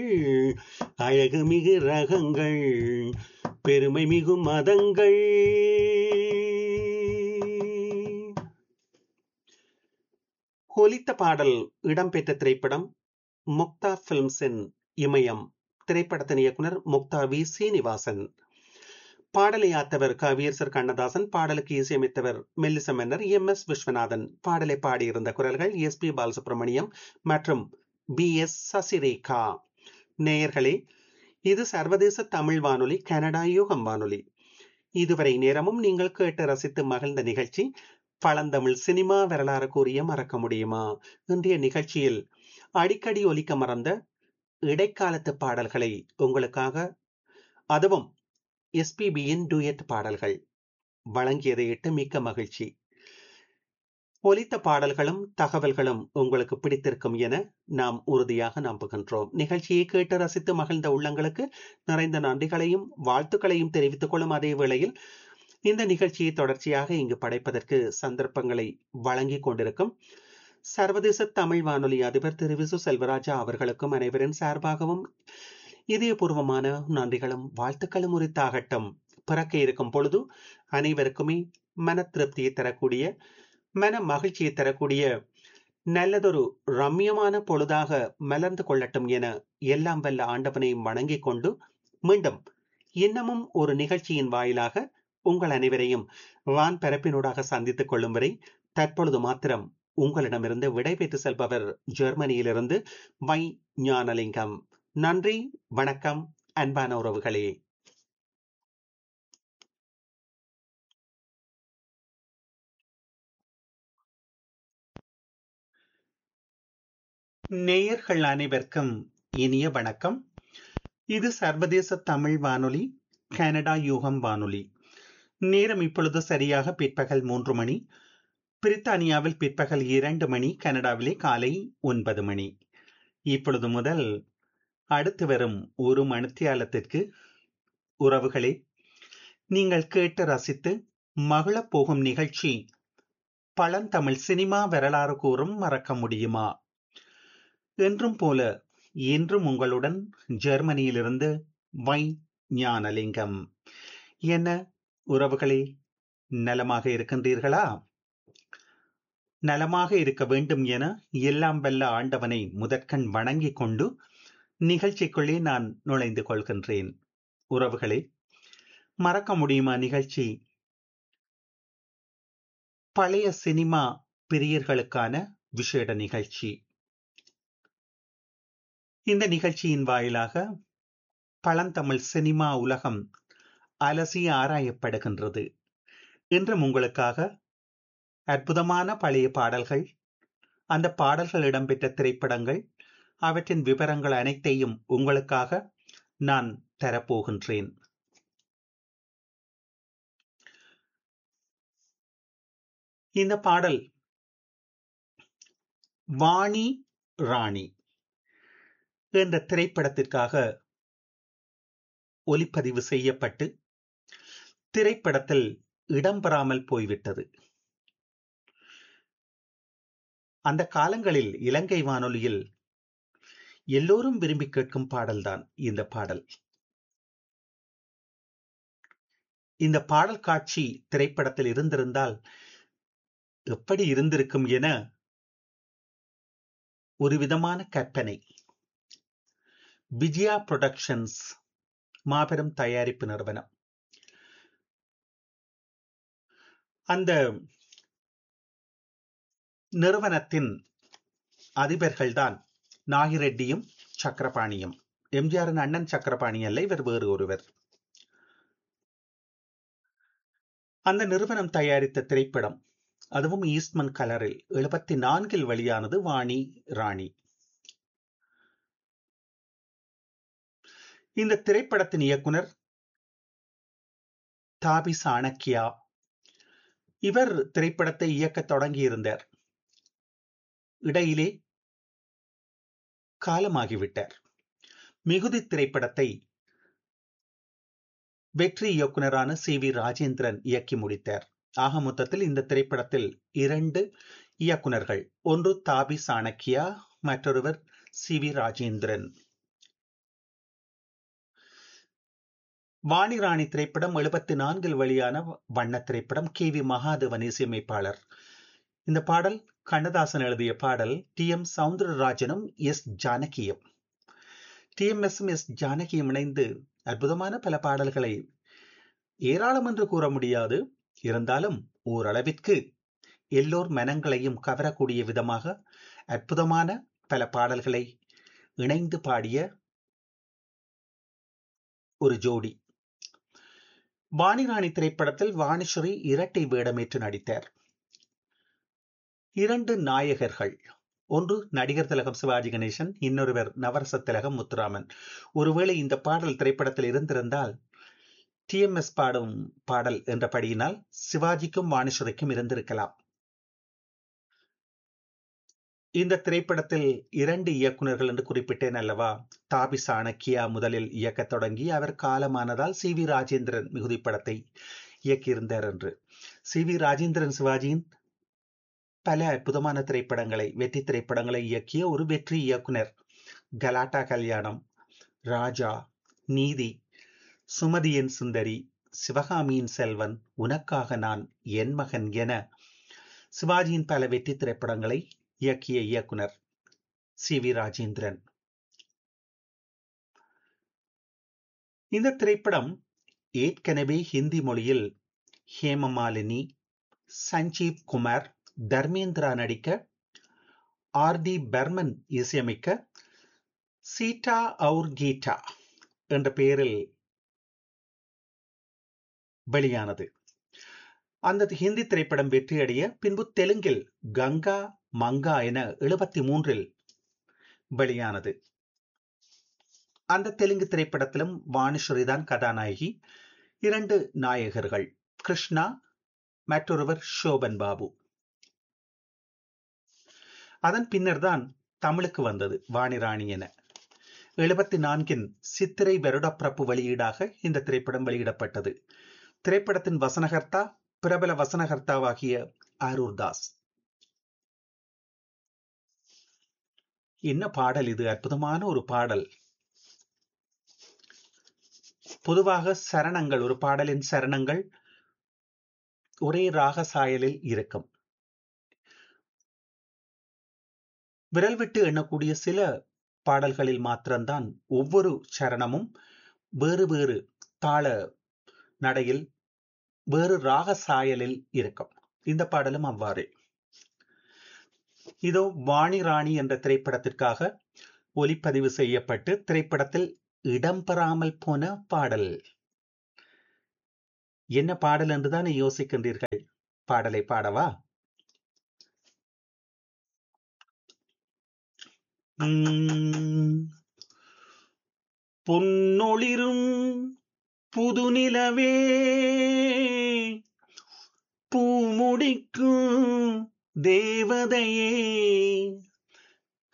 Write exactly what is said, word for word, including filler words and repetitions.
அழகுமிகு ரகங்கள், பெருமை மிகு மதங்கள். ஒலித்த பாடல் இடம்பெற்ற திரைப்படம் முக்தா பிலிம்ஸின் இமயம். திரைப்படத்தின் இயக்குனர் முக்தா வி சீனிவாசன். பாடலை ஆத்தவர் கவியரசர் கண்ணதாசன். பாடலுக்கு இசையமைத்தவர் மெல்லிச மன்னர் எம் எஸ் விஸ்வநாதன். பாடலை பாடியிருந்த குரல்கள் எஸ் பி பாலசுப்ரமணியம் மற்றும் பி எஸ் சசிரேகா. நேயர்களே, இது சர்வதேச தமிழ் வானொலி, கனடா யூகம் வானொலி. இதுவரை நேரமும் நீங்கள் கேட்டு ரசித்து மகிழ்ந்த நிகழ்ச்சி பழந்தமிழ் சினிமா வரலாறு கூறிய மறக்க முடியுமா. இன்றைய நிகழ்ச்சியில் அடிக்கடி ஒலிக்க மறந்த இடைக்காலத்து பாடல்களை உங்களுக்காக, அதுவும் எஸ்பிபியின் டூயட் பாடல்கள் வழங்கியதை இட்டு மிக்க மகிழ்ச்சி. ஒலித்த பாடல்களும் தகவல்களும் உங்களுக்கு பிடித்திருக்கும் என நாம் உறுதியாக நம்புகின்றோம். நிகழ்ச்சியை கேட்டு ரசித்து மகிழ்ந்த உள்ளங்களுக்கு நிறைந்த நன்றிகளையும் வாழ்த்துக்களையும் தெரிவித்துக் கொள்ளும் அதே வேளையில் இந்த நிகழ்ச்சியை தொடர்ச்சியாக இங்கு படைப்பதற்கு சந்தர்ப்பங்களை வழங்கி கொண்டிருக்கும் சர்வதேச தமிழ் வானொலி அதிபர் திரு விசு செல்வராஜா அவர்களுக்கும் அனைவரின் சார்பாகவும் இதயபூர்வமான நன்றிகளும் வாழ்த்துக்களும் உரித்தாகட்டும். பிறக்க இருக்கும் பொழுது அனைவருக்குமே மன திருப்தியை தரக்கூடிய, மன மகிழ்ச்சியை தரக்கூடிய நல்லதொரு ரம்யமான பொழுதாக மலர்ந்து கொள்ளட்டும் என எல்லாம் வல்ல ஆண்டவனையும் வணங்கிக் கொண்டு மீண்டும் இன்னமும் ஒரு நிகழ்ச்சியின் வாயிலாக உங்கள் அனைவரையும் வான் பரப்பினூடாக சந்தித்துக் கொள்ளும் வரை தற்பொழுது மாத்திரம் உங்களிடமிருந்து விடைபெற்று செல்பவர் ஜெர்மனியிலிருந்து வை ஞானலிங்கம். நன்றி, வணக்கம், அன்பான உறவுகளே. நேயர்கள் அனைவருக்கும் இனிய வணக்கம். இது சர்வதேச தமிழ் வானொலி, கனடா யூகம் வானொலி. நேரம் இப்பொழுது சரியாக பிற்பகல் மூன்று மணி. பிரித்தானியாவில் பிற்பகல் இரண்டு மணி, கனடாவிலே காலை ஒன்பது மணி. இப்பொழுது முதல் அடுத்து வரும் ஒரு மணித்தியாலத்திற்கு உறவுகளே, நீங்கள் கேட்டு ரசித்து மகிழப் போகும் நிகழ்ச்சி பழந்தமிழ் சினிமா வரலாறு கூறும் மறக்க முடியுமா. என்றும் போல இன்றும் உங்களுடன் ஜெர்மனியிலிருந்து வை ஞானலிங்கம். என்ன உறவுகளே, நலமாக இருக்கின்றீர்களா? நலமாக இருக்க வேண்டும் என எல்லாம் வல்ல ஆண்டவனை முதற்கண் வணங்கிக் கொண்டு நிகழ்ச்சிக்குள்ளே நான் நுழைந்து கொள்கின்றேன். உறவுகளே, மறக்க முடியுமா நிகழ்ச்சி பழைய சினிமா பிரியர்களுக்கான விசேட நிகழ்ச்சி. இந்த நிகழ்ச்சியின் வாயிலாக பழந்தமிழ் சினிமா உலகம் அலசி ஆராயப்படுகின்றது. இன்றும் உங்களுக்காக அற்புதமான பழைய பாடல்கள், அந்த பாடல்கள் இடம்பெற்ற திரைப்படங்கள், அவற்றின் விவரங்கள் அனைத்தையும் உங்களுக்காக நான் தரப்போகின்றேன். இந்த பாடல் வாணி ராணி என்ற திரைப்படத்திற்காக ஒலிப்பதிவு செய்யப்பட்டு திரைப்படத்தில் இடம்பெறாமல் போய்விட்டது. அந்த காலங்களில் இலங்கை வானொலியில் எல்லோரும் விரும்பி கேட்கும் பாடல்தான் இந்த பாடல். இந்த பாடல் காட்சி திரைப்படத்தில் இருந்திருந்தால் எப்படி இருந்திருக்கும் என ஒரு விதமான கற்பனை. விஜயா புரொடக்ஷன்ஸ் மாபெரும் தயாரிப்பு நிறுவனம். அந்த நிறுவனத்தின் அதிபர்கள்தான் நாகிரெட்டியும் சக்கரபாணியும். எம்ஜிஆரின் அண்ணன் சக்கரபாணி அல்ல, இவர் வேறு ஒருவர். அந்த நிறுவனம் தயாரித்த திரைப்படம், அதுவும் ஈஸ்ட்மன் கலரில் எழுபத்தி நான்கில் வெளியானது வாணி ராணி. இந்த திரைப்படத்தின் இயக்குனர் தாபி சாணக்கியா. இவர் திரைப்படத்தை இயக்க தொடங்கியிருந்தார். இடையிலே காலமாகிவிட்டார். மிகுதி திரைப்படத்தை வெற்றி இயக்குனரான சி வி ராஜேந்திரன் இயக்கி முடித்தார். ஆக மொத்தத்தில் இந்த திரைப்படத்தில் இரண்டு இயக்குனர்கள், ஒன்று தாபி சாணக்கியா, மற்றொருவர் சி வி ராஜேந்திரன். வாணிராணி திரைப்படம் எழுபத்தி நான்கில் வெளியான வண்ண திரைப்படம். கே வி மகாதேவன் இசையமைப்பாளர். இந்த பாடல் கண்ணதாசன் எழுதிய பாடல். D M சவுந்தரராஜனும் S ஜானகியும் D M S S ஜானகியும் இணைந்து அற்புதமான பல பாடல்களை, ஏராளம் என்று கூற முடியாது, இருந்தாலும் ஓரளவிற்கு எல்லோர் மனங்களையும் கவரக்கூடிய விதமாக அற்புதமான பல பாடல்களை இணைந்து பாடிய ஒரு ஜோடி. வாணிராணி திரைப்படத்தில் வாணிஸ்ரீ இரட்டை வேடமேற்று நடித்தார். இரண்டு நாயகர்கள், ஒன்று நடிகர் திலகம் சிவாஜி கணேசன், இன்னொருவர் நவரச திலகம் முத்துராமன். ஒருவேளை இந்த பாடல் திரைப்படத்தில் இருந்திருந்தால் டி எம் எஸ் பாடும் பாடல் என்றபடியினால் சிவாஜிக்கும் வாணிஸ்ரீக்கும் இருந்திருக்கலாம். இந்த திரைப்படத்தில் இரண்டு இயக்குநர்கள் என்று குறிப்பிட்டேன் அல்லவா? தாபி சாணக்கியா முதலில் இயக்கத் தொடங்கி அவர் காலமானதால் சி வி ராஜேந்திரன் மிகுதி படத்தை இயக்கியிருந்தார் என்று. சி வி ராஜேந்திரன் சிவாஜியின் பல அற்புதமான திரைப்படங்களை, வெற்றி திரைப்படங்களை இயக்கிய ஒரு வெற்றி இயக்குனர். கலாட்டா கல்யாணம், ராஜா, நீதி, சுமதியின் சுந்தரி, சிவகாமியின் செல்வன், உனக்காக நான், என் மகன் என சிவாஜியின் பல வெற்றி திரைப்படங்களை இயக்கிய இயக்குனர் சி வி ராஜேந்திரன். இந்த திரைப்படம் ஏற்கனவே ஹிந்தி மொழியில் ஹேமமாலினி, சஞ்சீவ் குமார், தர்மேந்திரா நடிக்க, ஆர் டி பர்மன் இசையமைக்க, சீட்டா அவுர் கீட்டா என்ற பெயரில் வெளியானது. அந்த ஹிந்தி திரைப்படம் வெற்றியடைய பின்பு தெலுங்கில் கங்கா மங்கா என எழுபத்தி மூன்றில் வெளியானது. அந்த தெலுங்கு திரைப்படத்திலும் வாணிஸ்ரீ தான் கதாநாயகி. இரண்டு நாயகர்கள், கிருஷ்ணா, மற்றொருவர் சோபன் பாபு. அதன் பின்னர் தான் தமிழுக்கு வந்தது வாணிராணி என. எழுபத்தி நான்கின் சித்திரை வருடப்பிறப்பு வெளியீடாக இந்த திரைப்படம் வெளியிடப்பட்டது. திரைப்படத்தின் வசனகர்த்தா பிரபல வசனகர்த்தாவாகிய அரூர் தாஸ். என்ன பாடல் இது! அற்புதமான ஒரு பாடல். பொதுவாக சரணங்கள், ஒரு பாடலின் சரணங்கள் ஒரே ராக சாயலில் இருக்கும். விரல் விட்டு எண்ணக்கூடிய சில பாடல்களில் மாத்திரம்தான் ஒவ்வொரு சரணமும் வேறு வேறு தாள நடையில், வேறு ராக சாயலில் இருக்கும். இந்த பாடலும் அவ்வாறே. இதோ வாணிராணி என்ற திரைப்படத்திற்காக ஒலிப்பதிவு செய்யப்பட்டு திரைப்படத்தில் இடம்பெறாமல் போன பாடல். என்ன பாடல் என்றுதான் யோசிக்கின்றீர்கள்? பாடலை பாடவா? பொன்னொளிரும் புதுநிலவே, பூமுடிக்கும் தேவதையே,